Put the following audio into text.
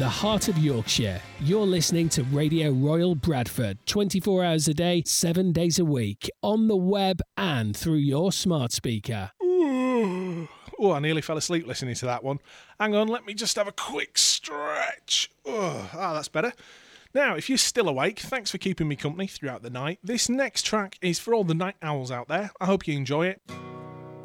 the heart of Yorkshire. You're listening to Radio Royal Bradford, 24 hours a day, 7 days a week, on the web and through your smart speaker. Oh, I nearly fell asleep listening to that one. Hang on, let me just have a quick stretch. That's better. Now, if you're still awake, thanks for keeping me company throughout the night. This next track is for all the night owls out there. I hope you enjoy it.